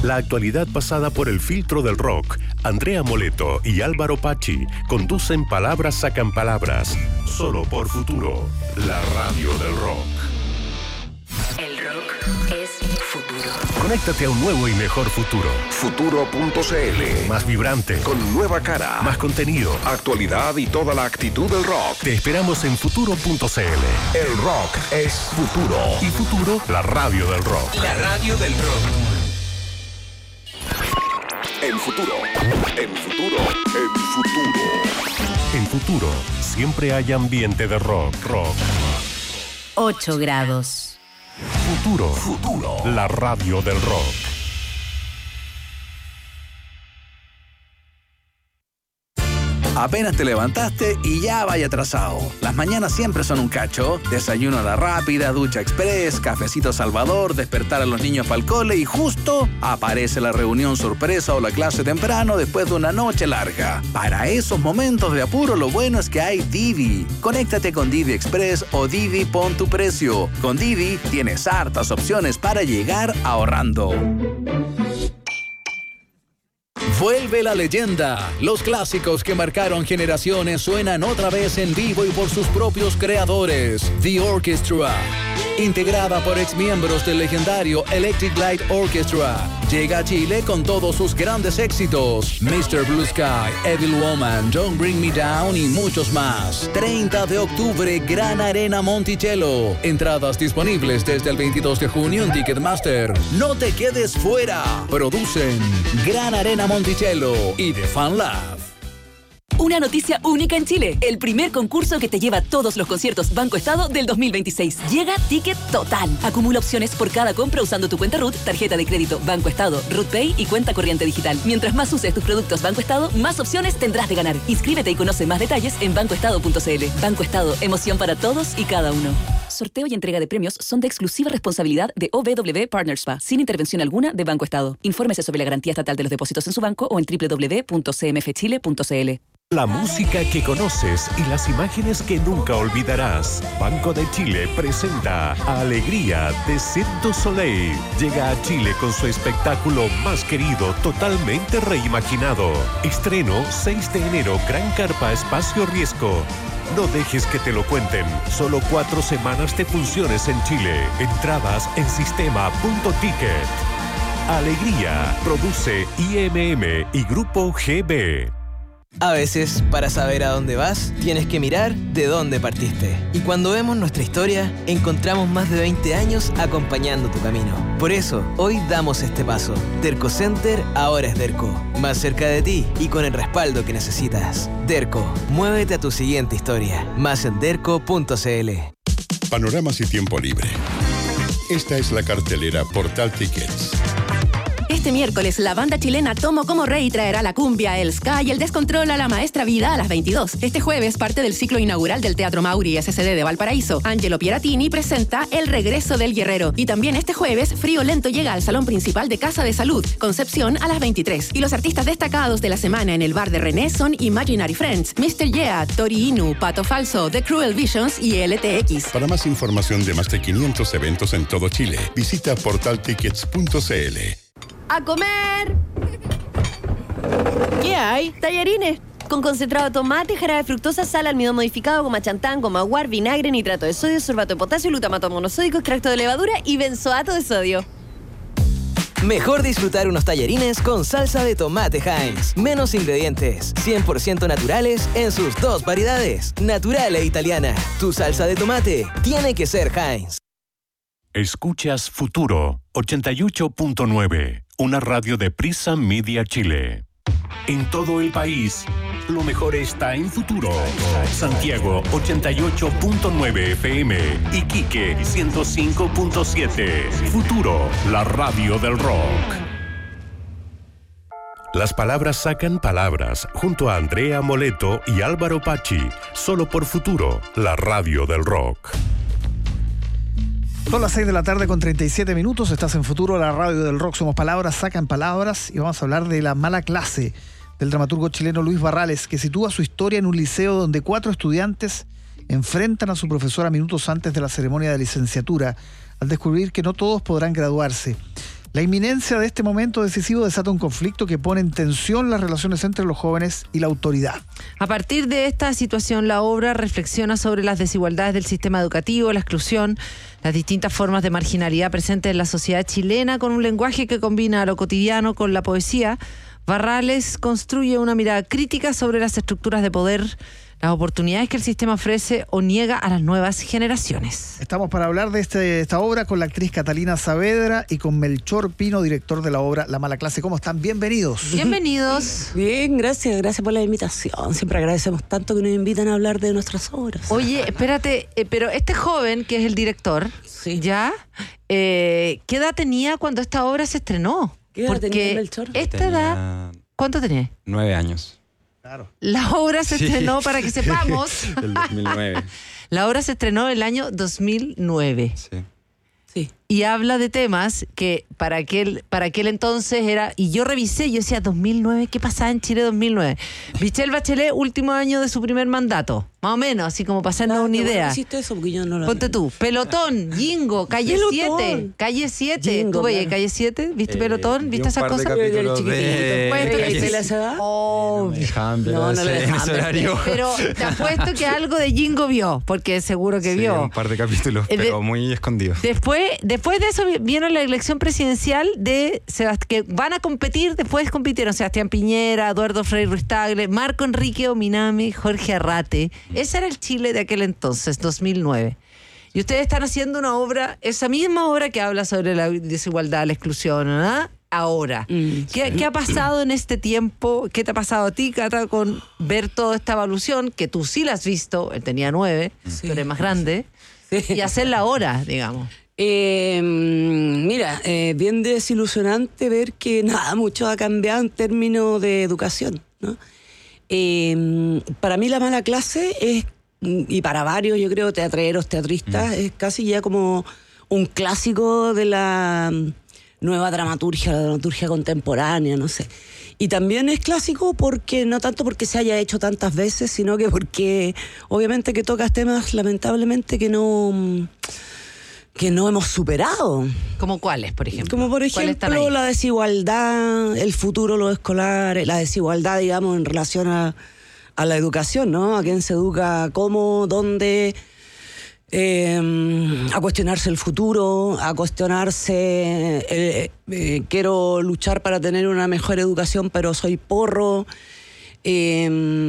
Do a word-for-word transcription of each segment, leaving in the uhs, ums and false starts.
La actualidad pasada por el filtro del rock. Andrea Moleto y Álvaro Pachi conducen Palabras Sacan Palabras. Solo por Futuro, la radio del rock. El rock es futuro. Conéctate a un nuevo y mejor futuro. Futuro punto c l. Más vibrante. Con nueva cara. Más contenido. Actualidad y toda la actitud del rock. Te esperamos en Futuro punto c l. El rock es futuro. Y Futuro, la radio del rock. La radio del rock. En Futuro. En Futuro. En Futuro. En Futuro, siempre hay ambiente de rock. Rock. ocho grados. Futuro. Futuro. La radio del rock. Apenas te levantaste y ya vaya atrasado. Las mañanas siempre son un cacho. Desayuno a la rápida, ducha express, cafecito Salvador, despertar a los niños para el cole y justo aparece la reunión sorpresa o la clase temprano después de una noche larga. Para esos momentos de apuro, lo bueno es que hay Didi. Conéctate con Didi Express o Didi Pon tu Precio. Con Didi tienes hartas opciones para llegar ahorrando. Vuelve la leyenda. Los clásicos que marcaron generaciones suenan otra vez en vivo y por sus propios creadores. The Orchestra, integrada por exmiembros del legendario Electric Light Orchestra, llega a Chile con todos sus grandes éxitos: mister Blue Sky, Evil Woman, Don't Bring Me Down y muchos más. treinta de octubre, Gran Arena Monticello. Entradas disponibles desde el veintidós de junio en Ticketmaster. No te quedes fuera. Producen Gran Arena Monticello y The Fan Lab. Una noticia única en Chile. El primer concurso que te lleva todos los conciertos Banco Estado del dos mil veintiséis. Llega Ticket Total. Acumula opciones por cada compra usando tu cuenta R U T, tarjeta de crédito Banco Estado, RUTPay y cuenta corriente digital. Mientras más uses tus productos Banco Estado, más opciones tendrás de ganar. Inscríbete y conoce más detalles en banco estado punto c l. Banco Estado, emoción para todos y cada uno. Sorteo y entrega de premios son de exclusiva responsabilidad de O B W Partners S P A, sin intervención alguna de Banco Estado. Infórmese sobre la garantía estatal de los depósitos en su banco o en doble u doble u doble u punto c m f chile punto c l. La música que conoces y las imágenes que nunca olvidarás. Banco de Chile presenta Alegría de Cirque du Soleil. Llega a Chile con su espectáculo más querido, totalmente reimaginado. Estreno seis de enero, Gran Carpa Espacio Riesgo. No dejes que te lo cuenten. Solo cuatro semanas de funciones en Chile. Entradas en sistema punto ticket. Alegría. Produce I M M y Grupo G B. A veces, para saber a dónde vas, tienes que mirar de dónde partiste. Y cuando vemos nuestra historia, encontramos más de veinte años acompañando tu camino. Por eso, hoy damos este paso. Derco Center ahora es Derco. Más cerca de ti y con el respaldo que necesitas. Derco, muévete a tu siguiente historia. Más en derco punto c l. Panoramas y tiempo libre. Esta es la cartelera Portal Tickets. Este miércoles, la banda chilena Tomo Como Rey traerá la cumbia, el ska y el descontrol a la Maestra Vida a las veintidós. Este jueves, parte del ciclo inaugural del Teatro Mauri S C D de Valparaíso. Angelo Pieratini presenta El Regreso del Guerrero. Y también este jueves, Frío Lento llega al salón principal de Casa de Salud, Concepción, a las veintitrés. Y los artistas destacados de la semana en el bar de René son Imaginary Friends, mister Yeah, Tori Inu, Pato Falso, The Cruel Visions y L T X. Para más información de más de quinientos eventos en todo Chile, visita portal tickets punto c l. ¡A comer! ¿Qué hay? Tallarines. Con concentrado de tomate, jarabe de fructosa, sal, almidón modificado, goma chantán, goma guar, vinagre, nitrato de sodio, sorbato de potasio, glutamato monosódico, extracto de levadura y benzoato de sodio. Mejor disfrutar unos tallarines con salsa de tomate Heinz. Menos ingredientes, cien por ciento naturales en sus dos variedades, natural e italiana. Tu salsa de tomate tiene que ser Heinz. Escuchas Futuro ochenta y ocho punto nueve, una radio de Prisa Media Chile. En todo el país, lo mejor está en Futuro. Santiago ochenta y ocho punto nueve F M, Iquique ciento cinco punto siete. Futuro, la radio del rock. Las palabras sacan palabras, junto a Andrea Moleto y Álvaro Pachi, solo por Futuro, la radio del rock. Son las seis de la tarde con treinta y siete minutos, estás en Futuro, la radio del rock. Somos palabras, sacan palabras, y vamos a hablar de La mala clase del dramaturgo chileno Luis Barrales, que sitúa su historia en un liceo donde cuatro estudiantes enfrentan a su profesora minutos antes de la ceremonia de licenciatura, al descubrir que no todos podrán graduarse. La inminencia de este momento decisivo desata un conflicto que pone en tensión las relaciones entre los jóvenes y la autoridad. A partir de esta situación, la obra reflexiona sobre las desigualdades del sistema educativo, la exclusión, las distintas formas de marginalidad presentes en la sociedad chilena, con un lenguaje que combina lo cotidiano con la poesía. Barrales construye una mirada crítica sobre las estructuras de poder, las oportunidades que el sistema ofrece o niega a las nuevas generaciones. Estamos para hablar de este, esta obra con la actriz Catalina Saavedra y con Melchor Pino, director de la obra La Mala Clase. ¿Cómo están? Bienvenidos. Bienvenidos. Bien, gracias, gracias por la invitación. Siempre agradecemos tanto que nos invitan a hablar de nuestras obras. Oye, espérate, eh, pero este joven que es el director, sí. ¿ya? Eh, ¿Qué edad tenía cuando esta obra se estrenó? ¿Qué edad Porque tenía Melchor? esta Tenía edad, ¿cuánto tenía? Nueve años. Claro. La obra se Sí. estrenó, para que sepamos. Del dos mil nueve. La obra se estrenó el año dos mil nueve. Sí. Sí. Y habla de temas que para aquel, para aquel entonces era... Y yo revisé, yo decía, dos mil nueve, ¿qué pasaba en Chile dos mil nueve? Michelle Bachelet, último año de su primer mandato. Más o menos, así como para hacernos Ah, una qué bueno idea. que hiciste eso porque yo no lo Ponte tú, Pelotón, Jingo, Calle Pelotón. siete, Calle siete. Jingo, ¿Tú veías claro. Calle siete? ¿Viste Eh, Pelotón? vi ¿Viste un esas par de cosas? capítulos de- Puesto que Calle se la edad? Oh, Me dejaban ver No, no ese- le en dejaban ese ver. horario. pero te apuesto que algo de Jingo vio, porque seguro que Sí, vio. un par de capítulos, Eh, de- pero muy escondidos. Después, después de eso vi- vino la elección presidencial de Sebast- que van a competir, después compitieron Sebastián Piñera, Eduardo Frei Ruiz Tagle, Marco Enrique Ominami, Jorge Arrate. Ese era el Chile de aquel entonces, dos mil nueve. Y ustedes están haciendo una obra, esa misma obra que habla sobre la desigualdad, la exclusión, ¿verdad? Ahora. Mm, ¿Qué, ¿Qué ha pasado en este tiempo? ¿Qué te ha pasado a ti, Cata, con ver toda esta evolución? Que tú sí la has visto, él tenía nueve, Sí. tú eres más grande, Sí. y hacerla ahora, digamos. Eh, mira, eh, bien desilusionante ver que nada mucho ha cambiado en términos de educación, ¿no? Eh, para mí La Mala Clase es, y para varios, yo creo, teatreros, teatristas, Mm. es casi ya como un clásico de la nueva dramaturgia, la dramaturgia contemporánea, no sé. Y también es clásico porque, no tanto porque se haya hecho tantas veces, sino que porque obviamente que tocas temas lamentablemente que no... que no hemos superado. ¿Como cuáles, por ejemplo? Como por ¿Cuáles están ejemplo ahí? la desigualdad, el futuro, los escolares, la desigualdad, digamos, en relación a, a la educación, ¿no? A quién se educa, cómo, dónde, eh, a cuestionarse el futuro, a cuestionarse, eh, eh, quiero luchar para tener una mejor educación, pero soy porro. Eh,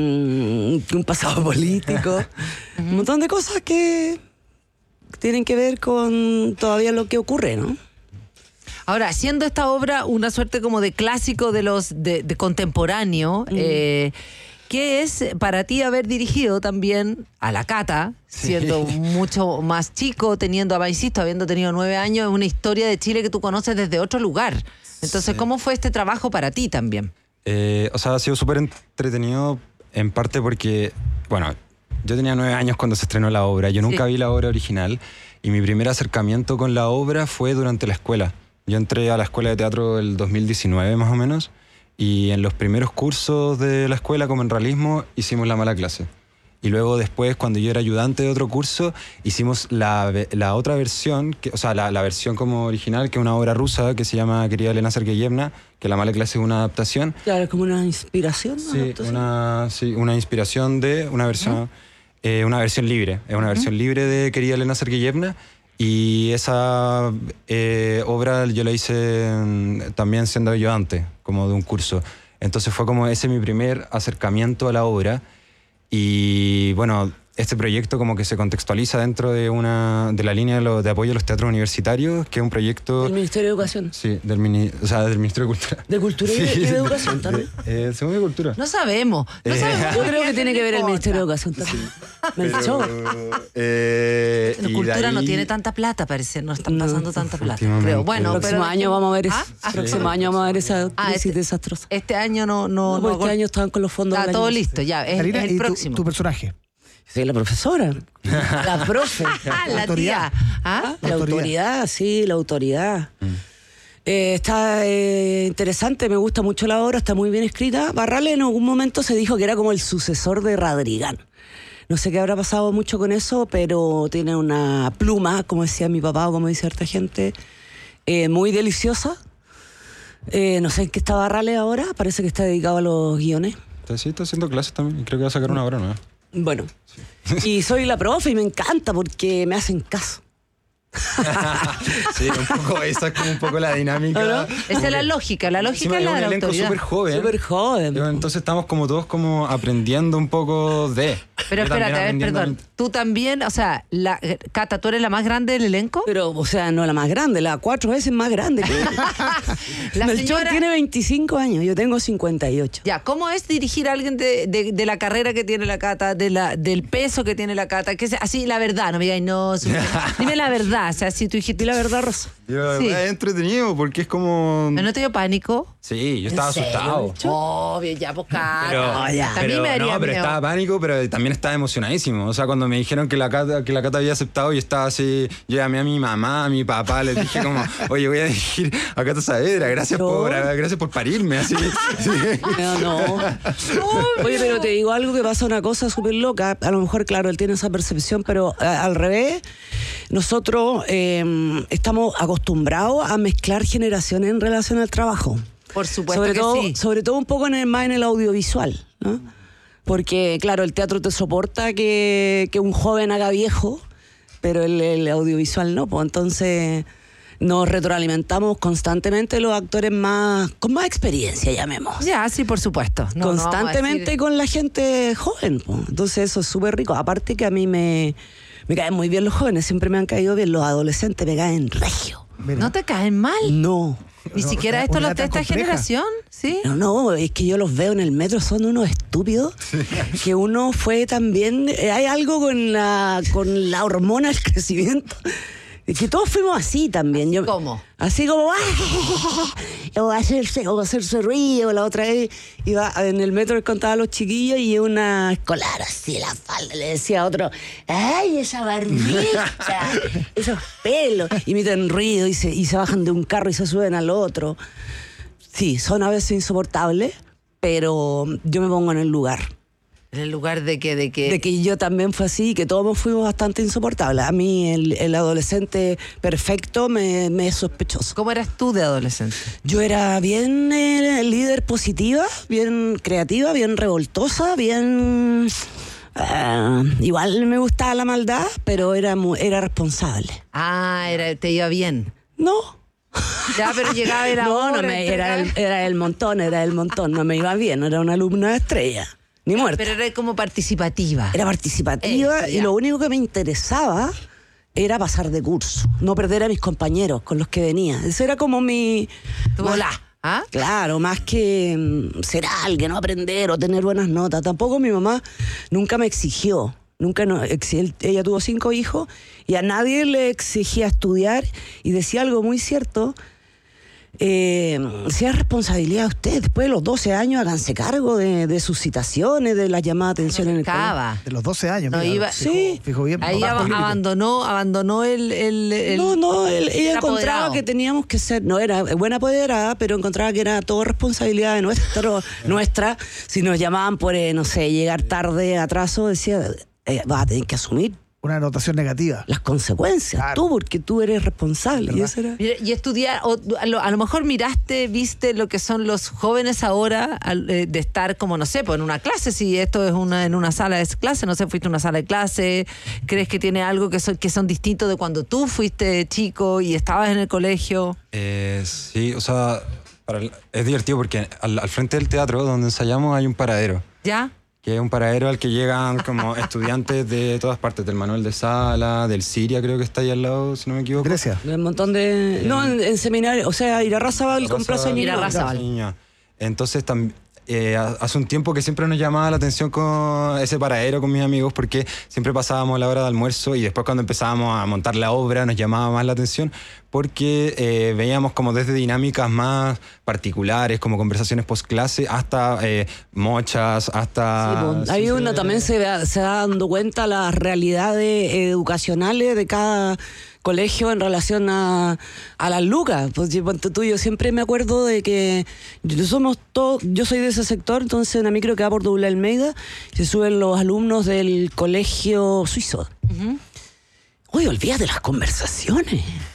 un pasado político, un montón de cosas que tienen que ver con todavía lo que ocurre, ¿no? Ahora, siendo esta obra una suerte como de clásico de los de, de contemporáneo, Mm. eh, ¿qué es para ti haber dirigido también a la Cata, siendo mucho más chico, teniendo, ah, insisto, habiendo tenido nueve años, una historia de Chile que tú conoces desde otro lugar? Entonces, Sí. ¿cómo fue este trabajo para ti también? Eh, o sea, ha sido súper entretenido en parte porque, bueno, yo tenía nueve años cuando se estrenó la obra. Yo nunca Sí. vi la obra original y mi primer acercamiento con la obra fue durante la escuela. Yo entré a la escuela de teatro el dos mil diecinueve más o menos y en los primeros cursos de la escuela como en realismo hicimos La Mala Clase. Y luego después, cuando yo era ayudante de otro curso, hicimos la, ve- la otra versión, que, o sea, la, la versión como original, que es una obra rusa que se llama Querida Elena Sergeyevna, que La Mala Clase es una adaptación. Claro, es como una inspiración, ¿no? Sí, Entonces, una, sí, una inspiración de una versión, eh, una versión libre. Es una versión libre de Querida Elena Sergeyevna. Y esa eh, obra yo la hice mm, también siendo ayudante, como de un curso. Entonces fue como ese mi primer acercamiento a la obra. Y bueno, este proyecto como que se contextualiza dentro de una de la línea de, lo- de apoyo a los teatros universitarios, que es un proyecto... del Ministerio de Educación. Sí, del, mini, o sea, del Ministerio de Cultura. De Cultura y de- y de Educación también. Eh, según de Cultura. No sabemos. No Eh, sabemos Yo por creo qué, que tiene que ver el no Ministerio de importa. Educación también. Melchor. Eh, y de Cultura no ahí- tiene tanta plata, parece. No están pasando tanta plata. últimamente. Creo. Bueno, el próximo pero- año vamos a ver eso. ¿Ah? Ah, El próximo año vamos a ver esa Ah, crisis este- desastrosa. Este año no... no, No, pues no- este año estaban con los fondos. Está del todo año. listo, ya. Es, Karina, es el ¿y tu, próximo. tu personaje? Sí, la profesora. La profe. Ah, la autoridad. tía. ¿Ah? La La autoridad. autoridad, sí, la autoridad. Eh, está eh, interesante, me gusta mucho la obra, está muy bien escrita. Barrales en algún momento se dijo que era como el sucesor de Radrigán. No sé qué habrá pasado mucho con eso, pero tiene una pluma, como decía mi papá o como dice harta gente, eh, muy deliciosa, Eh, no sé en qué está Barrales ahora, parece que está dedicado a los guiones. Sí, está haciendo clases también y creo que va a sacar una obra nueva. Bueno, sí. Y soy la profe y me encanta porque me hacen caso. Sí, un poco, esa es como un poco la dinámica. ¿No? Esa es la lógica, la lógica es la de la un elenco autoridad. súper joven. Súper joven. Entonces estamos como todos como aprendiendo un poco de... Pero Yo también espérate, a ver, aprendiendo perdón. Tú también, o sea, la, Cata, ¿tú eres la más grande del elenco? Pero, o sea, no la más grande, la cuatro veces más grande que La Melchor señora- tiene veinticinco años, yo tengo cincuenta y ocho. Ya, ¿cómo es dirigir a alguien de, de, de la carrera que tiene la Cata, de la, del peso que tiene la Cata? Que sea, así, la verdad, no me digas, no, su- dime la verdad, o sea, si tú dijiste la verdad, Rosa. Yo, Sí. Es entretenido porque es como... ¿No te dio pánico? Sí, yo estaba ¿En serio, asustado. Melchor? Obvio, ya, pues Cata. Pero, a mí pero, me daría no, pero miedo. estaba pánico, pero también estaba emocionadísimo. O sea, cuando me dijeron que la Cata, que la Cata había aceptado, yo estaba así, yo llamé a mi mamá, a mi papá, les dije como, oye, voy a dirigir a Cata Saavedra, gracias por, gracias por parirme, así. Sí. No, no. Oye, pero te digo algo que pasa una cosa súper loca. A lo mejor, claro, él tiene esa percepción, pero eh, al revés, nosotros eh, estamos acostumbrados a mezclar generaciones en relación al trabajo. Por supuesto sobre que todo, sí. Sobre todo un poco en el, más en el audiovisual, ¿no? Porque, claro, el teatro te soporta que, que un joven haga viejo, pero el, el audiovisual no, pues entonces nos retroalimentamos constantemente los actores más con más experiencia, llamemos. Ya, sí, por supuesto. No, no vamos a Constantemente decir- con la gente joven, pues. Entonces eso es súper rico. Aparte que a mí me, me caen muy bien los jóvenes, siempre me han caído bien. Los adolescentes me caen regio. ¿No te caen mal? No. Ni No, siquiera una- esto una lo de tan esta compleja. generación, ¿sí? No, no, es que yo los veo en el metro, son unos estúpidos. Que uno fue también. eh, Hay algo con la, con la hormona del crecimiento. Es que todos fuimos así también. Yo, ¿Cómo? Así como. O hacerse, o hacerse ruido. La otra vez iba en el metro, contaba a los chiquillos y una escolar así, la falda, le decía a otro: ¡ay, esa barbita! Esos pelos. Y meten ruido y se, y se bajan de un carro y se suben al otro. Sí, son a veces insoportables, pero yo me pongo en el lugar. En el lugar de que, de que... De que yo también fue así, que todos fuimos bastante insoportables. A mí el, el adolescente perfecto me, me es sospechoso. ¿Cómo eras tú de adolescente? Yo era bien eh, líder positiva, bien creativa, bien revoltosa, bien... eh, igual me gustaba la maldad, pero era, mu- era responsable. Ah, era, te iba bien. No. Ya, pero llegaba a la No, hora, no me, era, el, entregaba- era el montón, era el montón. No me iba bien, era una alumna estrella. Ni muerta. Pero era como participativa. Era participativa Eso, y ya. lo único que me interesaba era pasar de curso, no perder a mis compañeros con los que venía. Eso era como mi... Tu más- volá, ¿ah? Claro, más que mm, ser alguien, no aprender o tener buenas notas. Tampoco mi mamá nunca me exigió. Nunca no, exi- ella tuvo cinco hijos y a nadie le exigía estudiar y decía algo muy cierto. Eh, sea responsabilidad de usted. Después de los doce años, háganse cargo de, de sus citaciones, de las llamadas de atención en el colegio. Acaba. De los doce años. No mira, iba- fijo- Sí. fijo bien, Ahí bajo ab- límite. abandonó, abandonó el, el, el- No, no, él- ella el encontraba apoderado. que teníamos que ser, no era buena apoderada, pero encontraba que era todo responsabilidad de nuestro, nuestra. Si nos llamaban por, eh, no sé, llegar tarde, atraso, decía, eh, vas a tener que asumir Una anotación negativa. las consecuencias, Claro. tú, porque tú eres responsable. Y ¿Verdad? eso era... Mira, y estudiar, o, a, lo, a lo mejor miraste, viste lo que son los jóvenes ahora al, eh, de estar como, no sé, pues en una clase, si esto es una en una sala de clase, no sé, fuiste a una sala de clase, crees que tiene algo que son, que son distintos de cuando tú fuiste chico y estabas en el colegio. Eh, sí, o sea, para el- es divertido porque al, al frente del teatro donde ensayamos hay un paradero. ¿Ya? Que es un paradero al que llegan como estudiantes de todas partes, del Manuel de Sala, del Siria creo que está ahí al lado, si no me equivoco. Grecia. Un montón de... No, en, en seminario, o sea, Irarrázaval con Plaza Irarrázaval. Ñuñoa. Irarrázaval. Niña. Entonces tam- eh, hace un tiempo que siempre nos llamaba la atención con ese paradero con mis amigos porque siempre pasábamos la hora de almuerzo y después cuando empezábamos a montar la obra nos llamaba más la atención porque eh, veíamos como desde dinámicas más particulares como conversaciones post clase hasta eh, mochas, hasta... Sí, pues, sí, ahí sí, uno también se, va- se va dando cuenta las realidades educacionales de cada colegio en relación a, a las lucas. Pues yo, ponte tú, yo siempre me acuerdo de que yo, somos todos, yo soy de ese sector, entonces en la micro que va por Doble Almeida se suben los alumnos del colegio suizo. Oye, olvídate las conversaciones.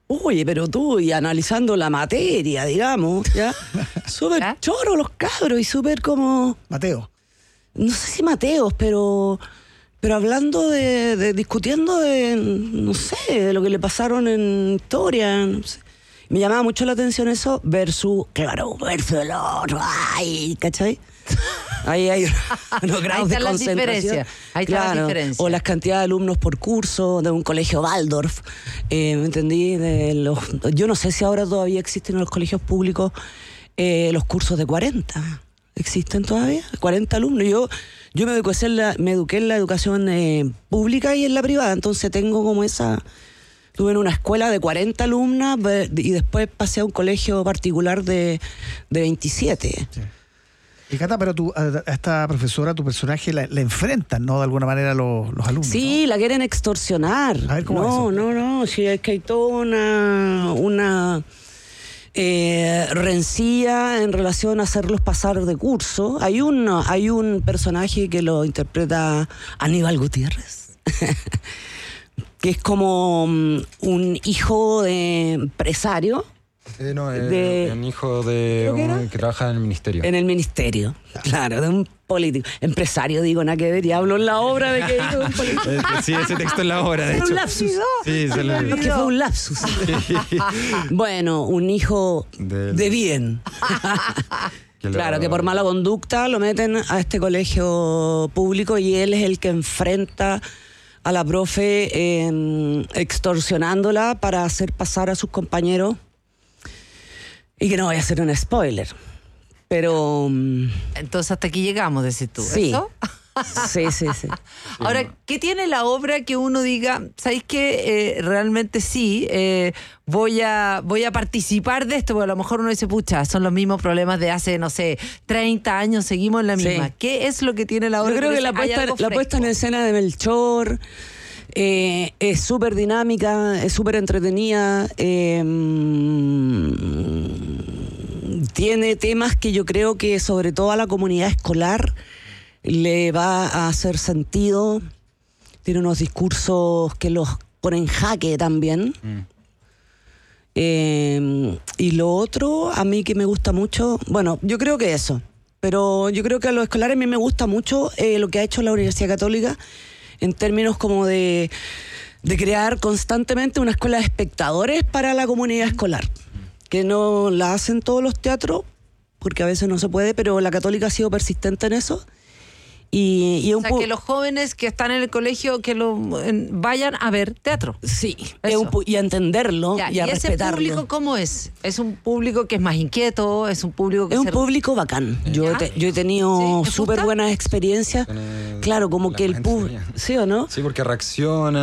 Oye, pero tú, y analizando la materia, digamos, ¿ya? Súper choro los cabros y súper como... Mateo. No sé si Mateos, pero... Pero hablando de, de... discutiendo de... no sé, de lo que le pasaron en historia, no sé. Me llamaba mucho la atención eso versus... Claro, versus el otro. Ay, ¿cachai? Ahí hay unos grados de concentración. Ahí está claro, la diferencia. O las cantidades de alumnos por curso de un colegio Waldorf. Eh, ¿Me entendí? De los, yo no sé si ahora todavía existen en los colegios públicos eh, los cursos de cuarenta. ¿Existen todavía? cuarenta alumnos. Yo, yo me, eduqué en la, me eduqué en la educación eh, pública y en la privada, entonces tengo como esa... Estuve en una escuela de cuarenta alumnas y después pasé a un colegio particular de, de veintisiete. Sí. Y Cata, pero tú, a esta profesora, tu personaje, la, la enfrentan, ¿no? De alguna manera los, los alumnos. Sí, ¿no? la quieren extorsionar. A ver, ¿cómo no, es eso? no, no, sí, es que hay toda una, una eh, rencilla en relación a hacerlos pasar de curso. Hay un, hay un personaje que lo interpreta Aníbal Gutiérrez, que es como um, un hijo de empresario. Eh, no, eh, de, un hijo de un, que trabaja en el ministerio. En el ministerio, claro, de un político. Empresario, digo, nada que ver, y hablo en la obra de que hijo de un político. Sí, ese texto en la obra, de ¿Fue hecho. un lapsus? Sí, se lo Es que fue un lapsus. Bueno, un hijo Del... de bien. que lo... Claro, que por mala conducta lo meten a este colegio público y él es el que enfrenta a la profe eh, extorsionándola para hacer pasar a sus compañeros. Y que no voy a hacer un spoiler, pero... Entonces hasta aquí llegamos, decís tú, sí. ¿eso? Sí, sí, sí. Ahora, ¿qué tiene la obra que uno diga, ¿sabéis qué? Eh, realmente sí, eh, voy a voy a participar de esto, porque a lo mejor uno dice, pucha, son los mismos problemas de hace, no sé, treinta años, seguimos en la misma. Sí. ¿Qué es lo que tiene la obra? Yo creo que, que la dice, puesta, la puesta en escena de Melchor eh, es súper dinámica, es súper entretenida, eh, tiene temas que yo creo que sobre todo a la comunidad escolar le va a hacer sentido, tiene unos discursos que los ponen en jaque también. Mm. Eh, y lo otro, a mí que me gusta mucho, bueno, yo creo que eso, pero yo creo que a los escolares a mí me gusta mucho eh, lo que ha hecho la Universidad Católica en términos como de, de crear constantemente una escuela de espectadores para la comunidad escolar, que no la hacen todos los teatros, porque a veces no se puede, pero la Católica ha sido persistente en eso. Y, y un o sea, que los jóvenes que están en el colegio que lo en, vayan a ver teatro. Sí, es un, y a entenderlo ya, y a ¿y respetarlo. ¿Y ese público cómo es? ¿Es un público que es más inquieto? ¿Es un público que Es se... un público bacán. Yo, te, yo he tenido ¿Sí? súper buenas experiencias. Tiene claro, como que el público... ¿Sí o no? Sí, porque reacciona.